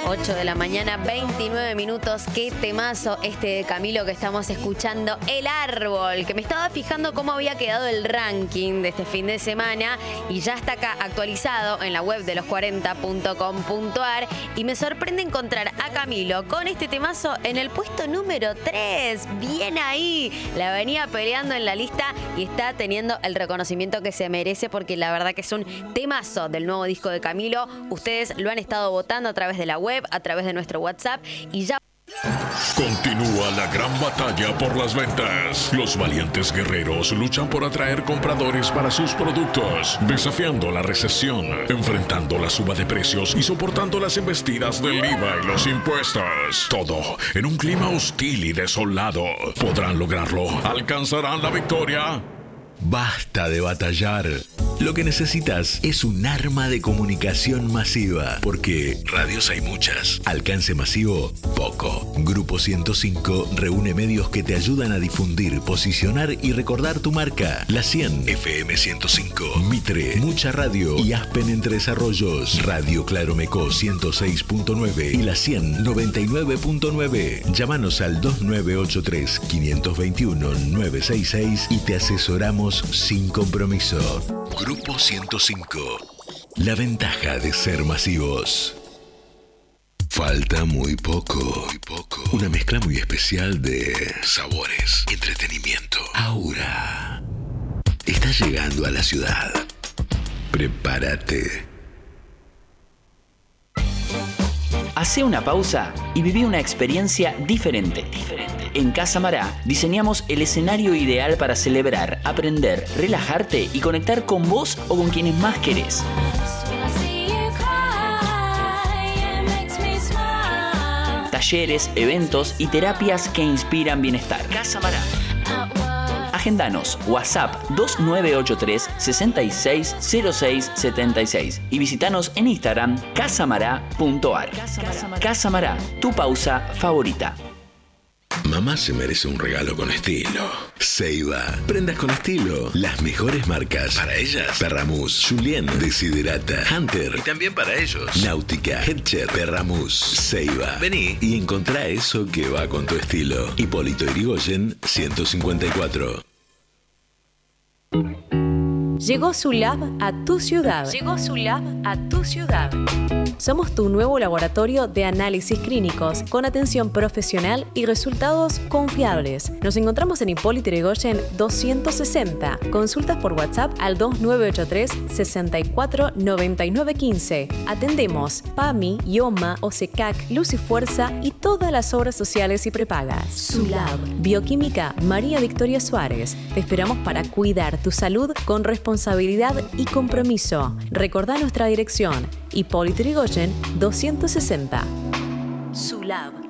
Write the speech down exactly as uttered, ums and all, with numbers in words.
ocho de la mañana, veintinueve minutos. Qué temazo este de Camilo que estamos escuchando, El Árbol, que me estaba fijando cómo había quedado el ranking de este fin de semana y ya está acá actualizado en la web de los cuarenta punto com punto ar y me sorprende encontrar a Camilo con este temazo en el puesto número tres. Bien ahí, la venía peleando en la lista y está teniendo el reconocimiento que se merece porque la verdad que es un temazo del nuevo disco de Camilo. Ustedes lo han estado votando a través de la web, a través de nuestro WhatsApp y ya... Continúa la gran batalla por las ventas. Los valientes guerreros luchan por atraer compradores para sus productos, desafiando la recesión, enfrentando la suba de precios y soportando las embestidas del I V A y los impuestos. Todo en un clima hostil y desolado. ¿Podrán lograrlo? ¿Alcanzarán la victoria? Basta de batallar. Lo que necesitas es un arma de comunicación masiva, porque radios hay muchas, alcance masivo, poco. Grupo ciento cinco reúne medios que te ayudan a difundir, posicionar y recordar tu marca. La cien, F M ciento cinco, Mitre, Mucha Radio y Aspen en Tres Arroyos. Radio Claromecó ciento seis punto nueve y La cien, noventa y nueve punto nueve. Llámanos al dos nueve ocho tres, cinco dos uno, nueve seis seis y te asesoramos sin compromiso. Grupo ciento cinco. La ventaja de ser masivos. Falta muy poco, muy poco. Una mezcla muy especial de sabores, entretenimiento, aura. Está llegando a la ciudad. Prepárate. Hacé una pausa y viví una experiencia diferente. diferente. En Casa Mará diseñamos el escenario ideal para celebrar, aprender, relajarte y conectar con vos o con quienes más querés. Talleres, eventos y terapias que inspiran bienestar. Casa Mará. Agendanos WhatsApp dos nueve ocho tres, seis seis cero seis siete seis y visitanos en Instagram casamará punto ar. Casa Mará, tu pausa favorita. Mamá se merece un regalo con estilo. Ceiba, prendas con estilo. Las mejores marcas. Para ellas, Perramus, Julien, Desiderata, Hunter. Y también para ellos, Náutica, Hetcher, Perramus, Ceiba. Vení y encontrá eso que va con tu estilo. Hipólito Yrigoyen, ciento cincuenta y cuatro. Llegó Sulab a tu ciudad. Llegó Sulab a tu ciudad. Somos tu nuevo laboratorio de análisis clínicos con atención profesional y resultados confiables. Nos encontramos en Hipólito Yrigoyen doscientos sesenta. Consultas por WhatsApp al dos nueve ocho tres, seis cuatro, nueve nueve uno cinco. Atendemos PAMI, IOMA, OSECAC, Luz y Fuerza y todas las obras sociales y prepagas. Sulab. Bioquímica María Victoria Suárez. Te esperamos para cuidar tu salud con responsabilidad y compromiso. Recordá nuestra dirección. Hipólito Yrigoyen doscientos sesenta. Sulab.